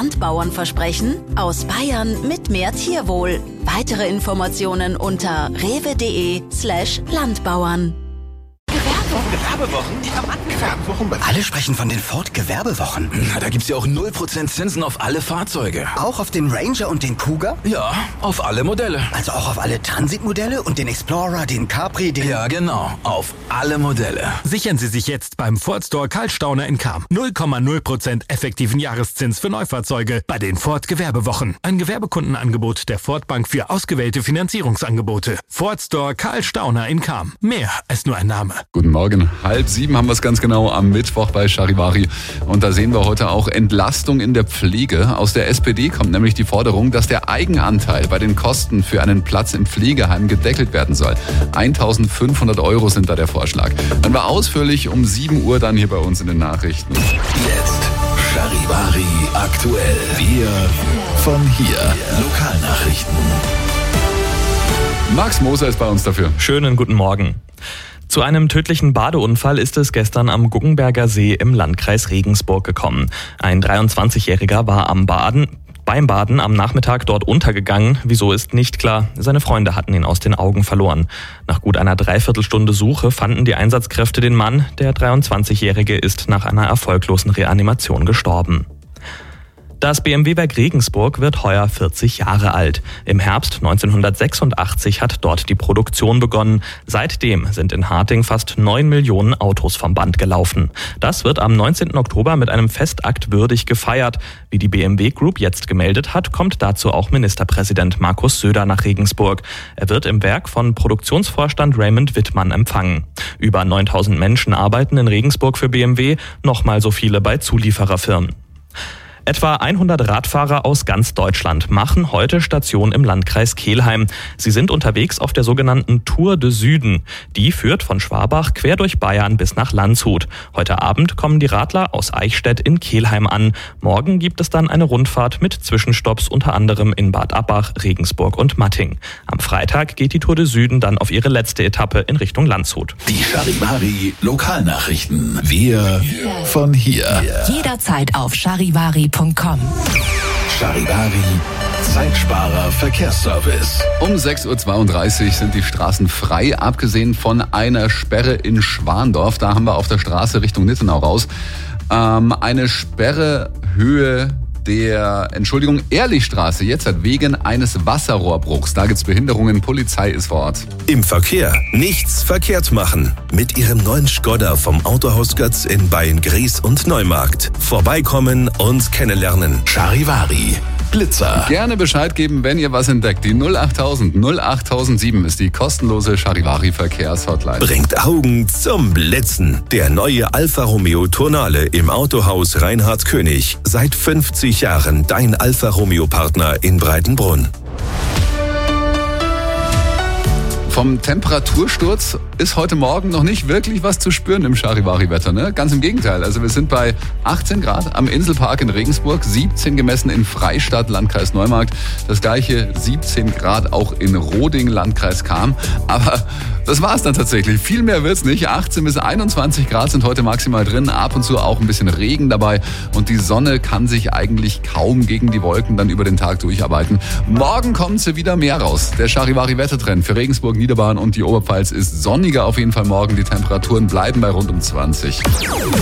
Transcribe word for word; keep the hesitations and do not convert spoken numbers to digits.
Landbauernversprechen aus Bayern mit mehr Tierwohl. Weitere Informationen unter rewe.de slash Landbauern. Gewerbewochen? Ja, Mann, Gewerbewochen. Alle sprechen von den Ford-Gewerbewochen. Na, da gibt's ja auch null Prozent Zinsen auf alle Fahrzeuge. Auch auf den Ranger und den Cougar? Ja, auf alle Modelle. Also auch auf alle Transit-Modelle und den Explorer, den Capri, den... Ja, genau. Auf alle Modelle. Sichern Sie sich jetzt beim Ford Store Karl Stauner in Cham. null Komma null Prozent effektiven Jahreszins für Neufahrzeuge bei den Ford-Gewerbewochen. Ein Gewerbekundenangebot der Ford Bank für ausgewählte Finanzierungsangebote. Ford Store Karl Stauner in Cham. Mehr als nur ein Name. Guten Morgen. Halb sieben haben wir es ganz genau am Mittwoch bei Charivari. Und da sehen wir heute auch Entlastung in der Pflege. Aus der S P D kommt nämlich die Forderung, dass der Eigenanteil bei den Kosten für einen Platz im Pflegeheim gedeckelt werden soll. eintausendfünfhundert Euro sind da der Vorschlag. Dann war ausführlich um sieben Uhr dann hier bei uns in den Nachrichten. Jetzt Charivari aktuell. Wir von hier. Lokalnachrichten. Max Moser ist bei uns dafür. Schönen guten Morgen. Zu einem tödlichen Badeunfall ist es gestern am Guggenberger See im Landkreis Regensburg gekommen. Ein dreiundzwanzigjähriger war am Baden, beim Baden am Nachmittag dort untergegangen. Wieso ist nicht klar. Seine Freunde hatten ihn aus den Augen verloren. Nach gut einer Dreiviertelstunde Suche fanden die Einsatzkräfte den Mann. Der dreiundzwanzigjährige ist nach einer erfolglosen Reanimation gestorben. Das B M W-Werk Regensburg wird heuer vierzig Jahre alt. Im Herbst neunzehnhundertsechsundachtzig hat dort die Produktion begonnen. Seitdem sind in Harting fast neun Millionen Autos vom Band gelaufen. Das wird am neunzehnten Oktober mit einem Festakt würdig gefeiert. Wie die B M W Group jetzt gemeldet hat, kommt dazu auch Ministerpräsident Markus Söder nach Regensburg. Er wird im Werk von Produktionsvorstand Raymond Wittmann empfangen. Über neuntausend Menschen arbeiten in Regensburg für B M W, nochmal so viele bei Zuliefererfirmen. Etwa hundert Radfahrer aus ganz Deutschland machen heute Station im Landkreis Kelheim. Sie sind unterwegs auf der sogenannten Tour de Süden. Die führt von Schwabach quer durch Bayern bis nach Landshut. Heute Abend kommen die Radler aus Eichstätt in Kelheim an. Morgen gibt es dann eine Rundfahrt mit Zwischenstopps unter anderem in Bad Abbach, Regensburg und Matting. Am Freitag geht die Tour de Süden dann auf ihre letzte Etappe in Richtung Landshut. Die Charivari Lokalnachrichten. Wir von hier. Jederzeit auf charivari punkt com. Charivari Zeitsparer Verkehrsservice. Um sechs Uhr zweiunddreißig sind die Straßen frei, abgesehen von einer Sperre in Schwandorf. Da haben wir auf der Straße Richtung Nittenau raus ähm, eine Sperre Höhe der, Entschuldigung, Ehrlichstraße, jetzt hat wegen eines Wasserrohrbruchs. Da gibt's Behinderungen, Polizei ist vor Ort. Im Verkehr nichts verkehrt machen. Mit Ihrem neuen Skoda vom Autohaus Götz in Beyen-Gries und Neumarkt. Vorbeikommen und kennenlernen. Charivari Blitzer. Gerne Bescheid geben, wenn ihr was entdeckt. Die null achttausend null achttausendsieben ist die kostenlose Charivari Verkehrshotline. Bringt Augen zum Blitzen. Der neue Alfa Romeo Tonale im Autohaus Reinhard König. Seit fünfzig Jahren dein Alfa Romeo Partner in Breitenbrunn. Vom Temperatursturz ist heute Morgen noch nicht wirklich was zu spüren im Charivari-Wetter, ne? Ganz im Gegenteil. Also wir sind bei achtzehn Grad am Inselpark in Regensburg, siebzehn gemessen in Freistadt, Landkreis Neumarkt. Das gleiche siebzehn Grad auch in Roding, Landkreis Cham. Aber das war's dann tatsächlich. Viel mehr wird's nicht. achtzehn bis einundzwanzig Grad sind heute maximal drin. Ab und zu auch ein bisschen Regen dabei. Und die Sonne kann sich eigentlich kaum gegen die Wolken dann über den Tag durcharbeiten. Morgen kommen sie wieder mehr raus. Der Charivari-Wettertrend für Regensburg, Niederbayern und die Oberpfalz ist sonniger auf jeden Fall morgen. Die Temperaturen bleiben bei rund um zwanzig.